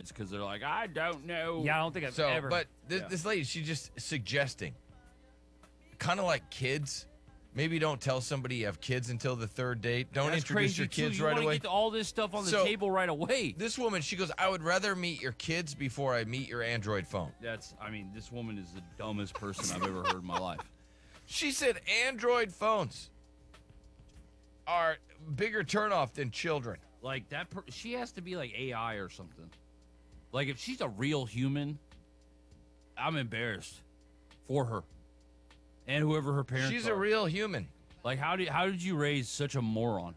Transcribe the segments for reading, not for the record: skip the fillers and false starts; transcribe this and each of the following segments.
kids because they're like, I don't know. Yeah, I don't think I've ever. But this lady, she's just suggesting, kind of like kids. Maybe don't tell somebody you have kids until the third date. Don't That's introduce crazy your kids too. right You away. want to get all this stuff on the table right away. This woman, she goes, I would rather meet your kids before I meet your Android phone. This woman is the dumbest person I've ever heard in my life. She said Android phones are bigger turnoff than children. Like she has to be like AI or something. Like if she's a real human, I'm embarrassed for her and whoever her parents. She's are. a real human. Like how did you raise such a moron?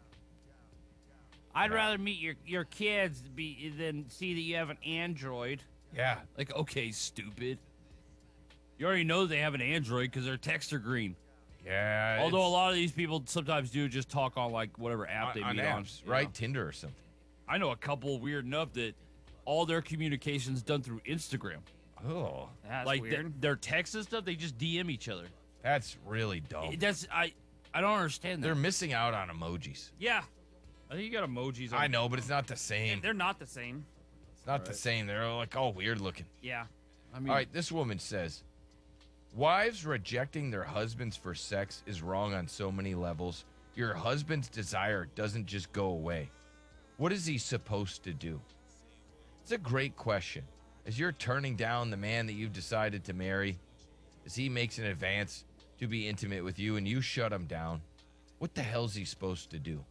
I'd rather meet your kids than see that you have an Android. Yeah. Like okay, stupid. You already know they have an Android because their texts are green. Yeah. Although a lot of these people sometimes do just talk on like whatever app they on meet apps, on, right? Tinder or something. I know a couple weird enough that all their communication's done through Instagram. Oh, That's like weird. their texts and stuff, they just DM each other. that's really dumb. I don't understand that. They're missing out on emojis. Yeah, I think you got emojis. I know, but it's not the same. they're not the same. It's not the same. They're like all weird looking. Yeah. I mean, All right, this woman says, wives rejecting their husbands for sex is wrong on so many levels. Your husband's desire doesn't just go away. What is he supposed to do? It's a great question. As you're turning down the man that you've decided to marry, as he makes an advance to be intimate with you and you shut him down, what the hell's he supposed to do?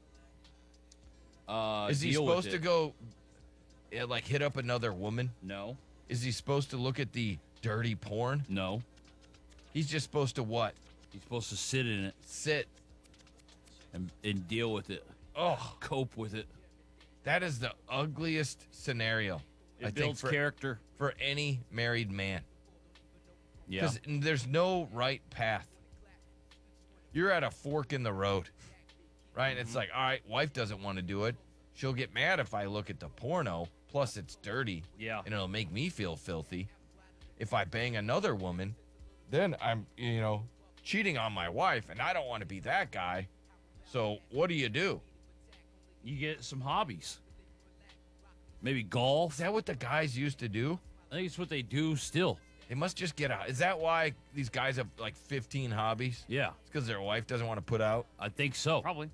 Is he deal with supposed to it. go, like, hit up another woman? No, Is he supposed to look at the dirty porn? no. He's just supposed to what? He's supposed to sit in it Sit. and deal with it, Oh, cope with it. that is the ugliest scenario, It builds character. for any married man. Yeah, Because there's no right path. You're at a fork in the road, right? And it's like, all right, wife doesn't want to do it. She'll get mad if I look at the porno. Plus, it's dirty. Yeah. And it'll make me feel filthy. If I bang another woman, then I'm, cheating on my wife, and I don't want to be that guy. So what do? you get some hobbies. Maybe golf. Is that what the guys used to do? I think it's what they do still. They must just get out. Is that why these guys have like 15 hobbies? Yeah, It's because their wife doesn't want to put out. I think so. Probably.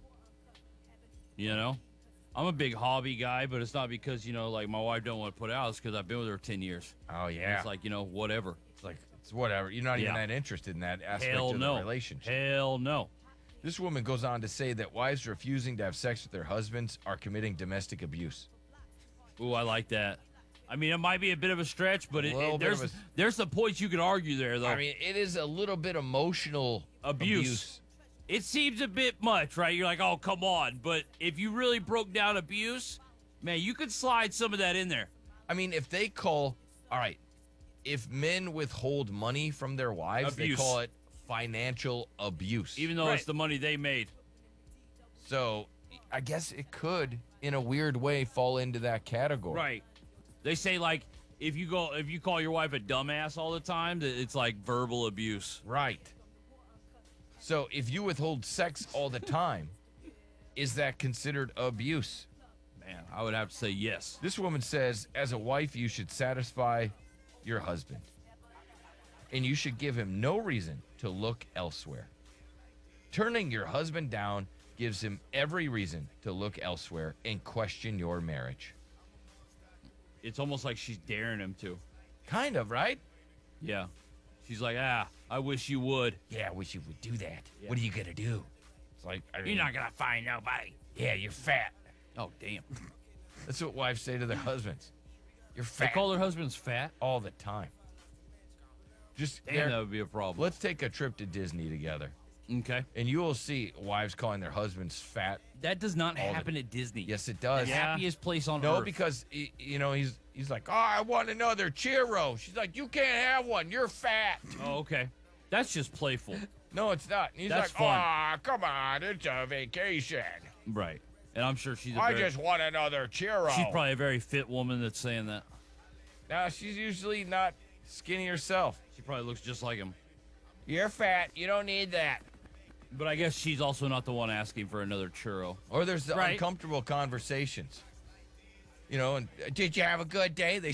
You know, I'm a big hobby guy, but it's not because like my wife don't want to put out. It's because I've been with her 10 years. Oh yeah. It's like whatever. It's like it's whatever. You're not even Yeah. that interested in that aspect Hell of no. the relationship. Hell no. This woman goes on to say that wives refusing to have sex with their husbands are committing domestic abuse. Ooh, I like that. I mean, it might be a bit of a stretch, but little bit of there's some points you could argue there, though. I mean, it is a little bit emotional Abuse. It seems a bit much, right? You're like, oh, come on. But if you really broke down abuse, man, you could slide some of that in there. I mean, if they call, all right, if men withhold money from their wives, Abuse. they call it financial abuse. Even though Right. it's the money they made. So I guess it could, in a weird way, fall into that category. Right. They say, like, if you call your wife a dumbass all the time, that it's like verbal abuse. Right. So if you withhold sex all the time, is that considered abuse? Man, I would have to say yes. This woman says, as a wife, you should satisfy your husband. And you should give him no reason to look elsewhere. Turning your husband down gives him every reason to look elsewhere and question your marriage. It's almost like she's daring him to. Kind of, right? Yeah. She's like, I wish you would. Yeah, I wish you would do that. What are you going to do? It's like, I mean, You're not going to find nobody. yeah, you're fat. Oh, damn. That's what wives say to their husbands. You're They fat call their husbands fat? all the time. Just Damn, that would be a problem. let's take a trip to Disney together, Okay. and you will see wives calling their husbands fat. That does not All the- happen at Disney. Yes, it does. The happiest place on No, earth. because he's like, oh, I want another churro. She's like, you can't have one. You're fat. Oh, okay. That's just playful. No, it's not. And he's That's like, fun. ah, come on, it's a vacation. Right. And I'm sure she's I just want another churro. she's probably a very fit woman that's saying that. No, she's usually not skinny herself. She probably looks just like him. You're fat. You don't need that. But I guess she's also not the one asking for another churro. Or there's the Right. uncomfortable conversations. And did you have a good day? They